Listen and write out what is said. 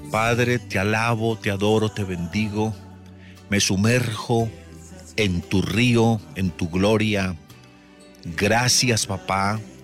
Padre, te alabo, te adoro, te bendigo. Me sumerjo en tu río, en tu gloria. Gracias, papá,